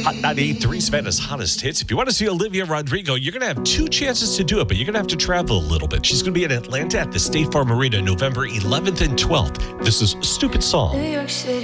Hot 98.3 Savannah's hottest hits. If you want to see Olivia Rodrigo, you're going to have two chances to do it, but you're going to have to travel a little bit. She's going to be in Atlanta at the State Farm Arena November 11th and 12th. This is Stupid Song. New York City.